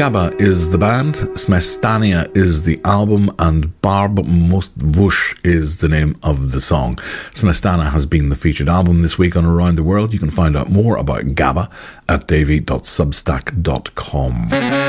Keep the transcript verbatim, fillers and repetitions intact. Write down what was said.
Gabba is the band, Smestania is the album, and Barb Mostvush is the name of the song. Smestana has been the featured album this week on Around the World. You can find out more about Gabba at davy dot substack dot com.